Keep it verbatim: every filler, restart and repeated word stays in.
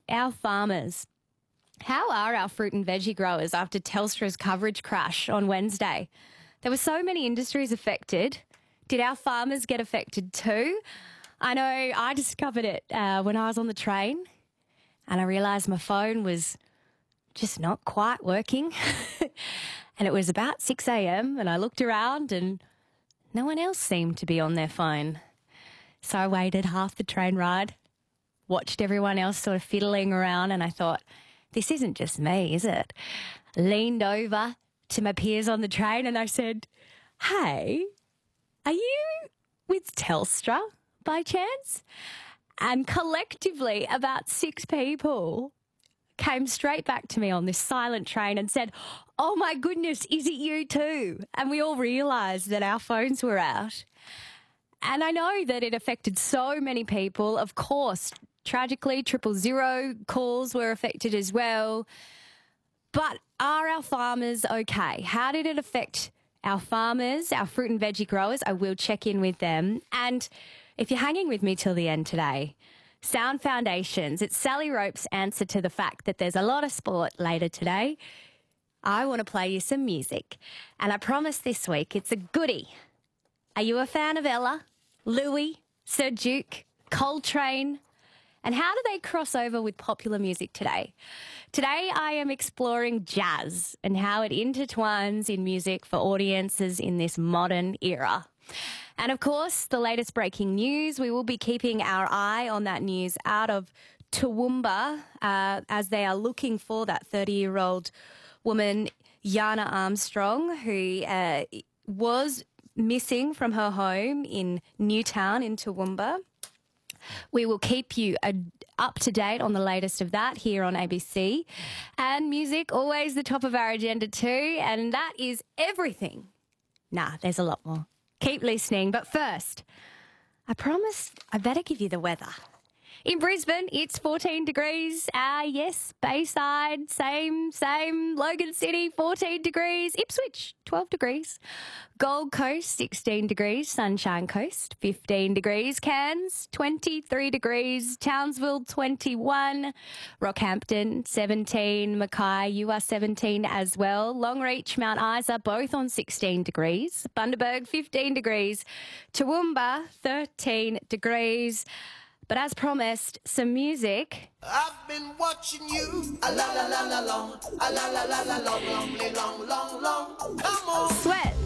our farmers. How are our fruit and veggie growers after Telstra's coverage crash on Wednesday? There were so many industries affected. Did our farmers get affected too? I know I discovered it uh, when I was on the train and I realised my phone was just not quite working. And it was about six a.m. and I looked around and no one else seemed to be on their phone. So I waited half the train ride, watched everyone else sort of fiddling around, and I thought, this isn't just me, is it? Leaned over to my peers on the train and I said, hey, are you with Telstra by chance? And collectively, about six people came straight back to me on this silent train and said, oh my goodness, is it you too? And we all realised that our phones were out. And I know that it affected so many people. Of course, tragically, triple zero calls were affected as well. But are our farmers okay? How did it affect our farmers, our fruit and veggie growers? I will check in with them. And if you're hanging with me till the end today, Sound Foundations, it's Sally Rope's answer to the fact that there's a lot of sport later today. I want to play you some music. And I promise this week it's a goodie. Are you a fan of Ella, Louis, Sir Duke, Coltrane? And how do they cross over with popular music today? Today I am exploring jazz and how it intertwines in music for audiences in this modern era. And of course, the latest breaking news, we will be keeping our eye on that news out of Toowoomba uh, as they are looking for that thirty-year-old woman, Yana Armstrong, who uh, was missing from her home in Newtown in Toowoomba. We will keep you uh, up to date on the latest of that here on A B C. And music, always the top of our agenda too, and that is everything. Nah, there's a lot more. Keep listening, but first, I promise I better give you the weather. In Brisbane, it's fourteen degrees. Ah, uh, yes, Bayside, same, same. Logan City, fourteen degrees. Ipswich, twelve degrees. Gold Coast, sixteen degrees. Sunshine Coast, fifteen degrees. Cairns, twenty-three degrees. Townsville, twenty-one. Rockhampton, seventeen. Mackay, you are seventeen as well. Longreach, Mount Isa, both on sixteen degrees. Bundaberg, fifteen degrees. Toowoomba, thirteen degrees. But as promised, some music. I've been watching you. A la la la la long. A la la la la long, long, long, long, long. Come on. Sweat.